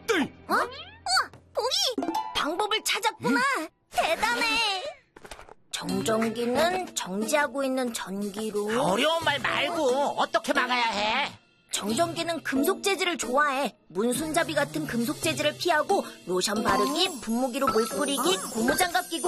있다. 어? 우와, 봉이! 방법을 찾았구나. 대단해. 정전기는 정지하고 있는 전기로. 어려운 말 말고 어떻게 막아야 해? 정전기는 금속 재질을 좋아해. 문손잡이 같은 금속 재질을 피하고 로션 바르기, 분무기로 물 뿌리기, 고무장갑 끼고